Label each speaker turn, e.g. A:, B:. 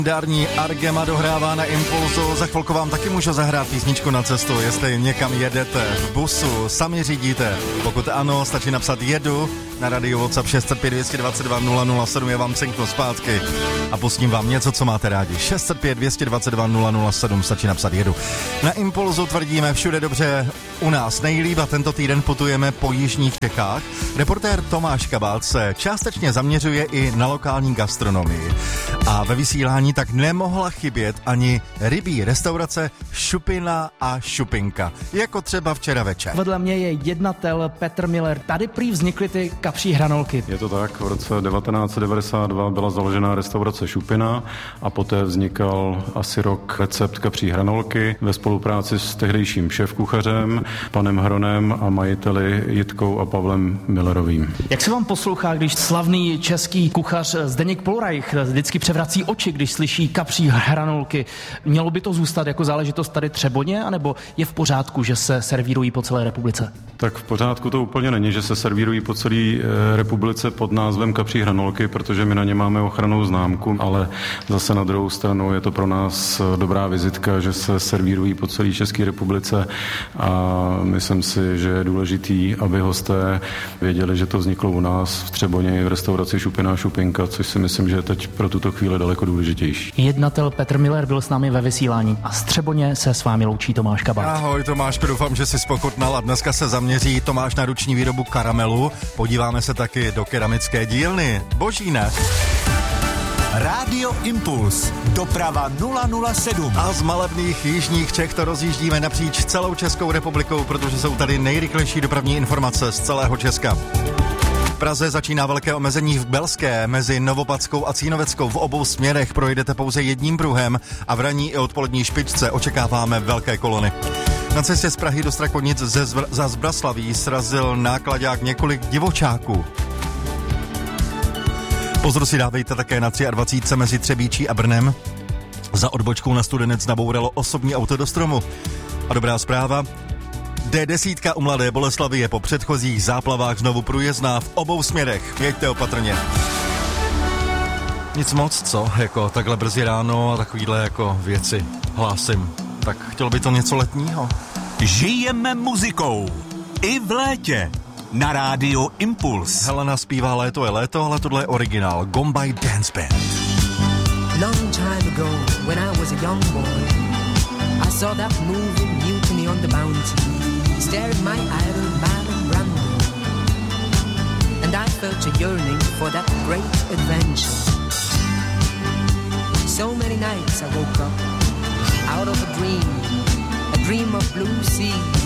A: Dární Argema dohrává na Impulzu. Za chvilku vám taky můžu zahrát písničku na cestu, jestli někam jedete, v busu, sami řídíte. Pokud ano, stačí napsat jedu na radio WhatsApp 605 222 007, já vám cinknu zpátky a pustím vám něco, co máte rádi. 605 222 007, stačí napsat jedu. Na Impulzu tvrdíme všude dobře, u nás nejlíp a tento týden putujeme po jižních Čechách. Reportér Tomáš Kabát se částečně zaměřuje i na lokální gastronomii. A ve vysílání tak nemohla chybět ani rybí restaurace Šupina a Šupinka, jako třeba včera večer.
B: Vedle mě je jednatel Petr Miller. Tady prý vznikly ty kapří hranolky.
C: Je to tak, v roce 1992 byla založena restaurace Šupina a poté vznikal asi rok recept kapří hranolky ve spolupráci s tehdejším šéfkuchařem, panem Hronem a majiteli Jitkou a Pavlem Millerovým.
B: Jak se vám poslouchá, když slavný český kuchař Zdeněk Polreich vždycky převrací oči, když slyší kapří hranolky? Mělo by to zůstat jako záležitost tady Třeboně, anebo je v pořádku, že se servírují po celé republice?
C: Tak v pořádku to úplně není, že se servírují po celé republice pod názvem kapří hranolky, protože my na ně máme ochrannou známku, ale zase na druhou stranu je to pro nás dobrá vizitka, že se servírují po celé České republice a myslím si, že je důležitý, aby hosté věděli, že to vzniklo u nás v Třeboně v restauraci Šupina a Šupinka, což si myslím, že je teď pro tuto chvíli daleko důležitější.
B: Jednatel Petr Miller byl s námi ve vysílání a z Třeboně se s vámi loučí Tomáš Kabát.
A: Ahoj Tomáš, doufám, že jsi spokutnal a dneska se zaměří Tomáš na ruční výrobu karamelu. Podíváme se taky do keramické dílny. Boží, ne?
D: Rádio Impuls, doprava 007.
A: A z malebných jižních Čech to rozjíždíme napříč celou Českou republikou, protože jsou tady nejrychlejší dopravní informace z celého Česka. V Praze začíná velké omezení v Belské, mezi Novopadskou a Cínoveckou. V obou směrech projdete pouze jedním pruhem a v ranní i odpolední špičce očekáváme velké kolony. Na cestě z Prahy do Strakonic za Zbraslaví srazil náklaďák několik divočáků. Pozor si dávejte také na 23 mezi Třebíčí a Brnem. Za odbočkou na Studenec nabouralo osobní auto do stromu. A dobrá zpráva, D10 u Mladé Boleslavi je po předchozích záplavách znovu průjezdná v obou směrech. Jeďte opatrně. Nic moc, co? Jako takhle brzy ráno a takovýhle jako věci hlásím. Tak chtělo by to něco letního?
D: Žijeme muzikou. I v létě. Na rádiu Impuls.
A: Helena zpívá Léto je léto, ale tohle je originál. Gombay Dance Band.
E: Long time ago, when I was a young boy, I saw that movie Mutiny on the Bounty, staring my idol Marlon Brando, and I felt a yearning for that great adventure. So many nights I woke up out of a dream of blue sea